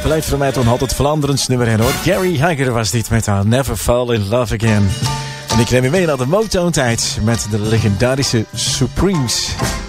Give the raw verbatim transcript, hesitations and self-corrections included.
blijft voor mij toch altijd Vlaanderens nummer één hoor. Gary Hugger was dit met haar Never Fall in Love Again. En ik neem je mee naar de Motown-tijd met de legendarische Supremes.